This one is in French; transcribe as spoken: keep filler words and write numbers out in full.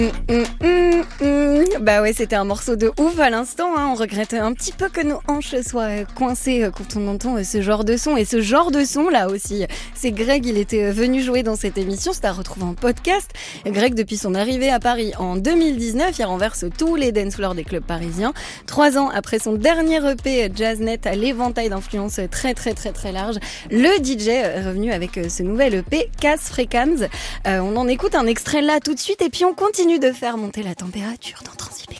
Mmh, mmh, mmh, mmh. Bah ouais, c'était un morceau de ouf à l'instant, hein. On regrette un petit peu que nos hanches soient coincées quand on entend ce genre de son. Et ce genre de son là aussi, c'est Greg, il était venu jouer dans cette émission, c'est à retrouver en podcast. Greg, depuis son arrivée à Paris en deux mille dix-neuf, il renverse tous les dance floors des clubs parisiens. Trois ans après son dernier E P Jazznet à l'éventail d'influences très très très très large, le D J est revenu avec ce nouvel E P Casse Fréquenz. Euh, on en écoute un extrait là tout de suite et puis on continue de faire monter la température dans Transip.